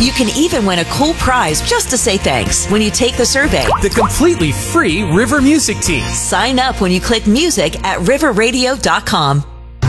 You can even win a cool prize just to say thanks when you take the survey. The completely free River Music Team. Sign up when you click music at riverradio.com.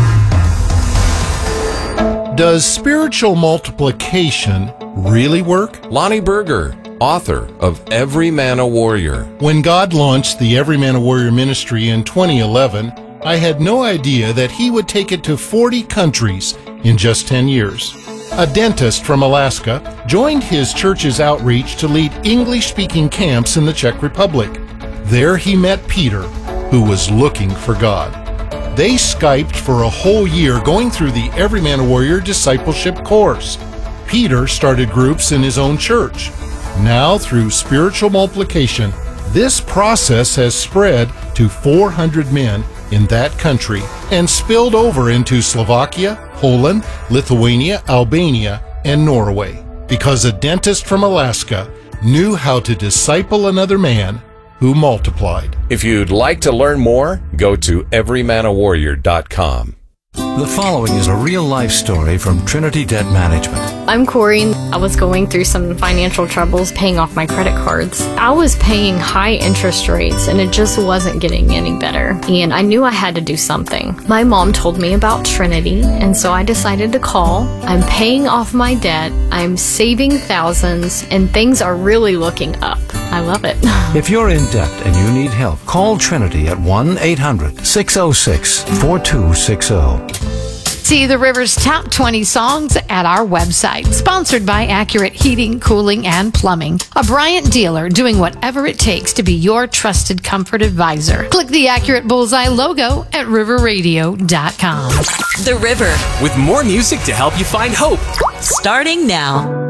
Does spiritual multiplication really work? Lonnie Berger, author of Every Man a Warrior. When God launched the Every Man a Warrior ministry in 2011, I had no idea that he would take it to 40 countries in just 10 years. A dentist from Alaska joined his church's outreach to lead English-speaking camps in the Czech Republic. There he met Peter, who was looking for God. They Skyped for a whole year going through the Every Man a Warrior discipleship course. Peter started groups in his own church. Now, through spiritual multiplication, this process has spread to 400 men in that country and spilled over into Slovakia, Poland, Lithuania, Albania, and Norway, because a dentist from Alaska knew how to disciple another man who multiplied. If you'd like to learn more, go to everymanawarrior.com. The following is a real-life story from Trinity Debt Management. I'm Corey. I was going through some financial troubles paying off my credit cards. I was paying high interest rates and it just wasn't getting any better. And I knew I had to do something. My mom told me about Trinity, and so I decided to call. I'm paying off my debt. I'm saving thousands, and things are really looking up. I love it. If you're in debt and you need help, call Trinity at 1-800-606-4260. See the River's top 20 songs at our website. Sponsored by Accurate Heating, Cooling, and Plumbing. A Bryant dealer doing whatever it takes to be your trusted comfort advisor. Click the Accurate Bullseye logo at riverradio.com. The River. With more music to help you find hope. Starting now.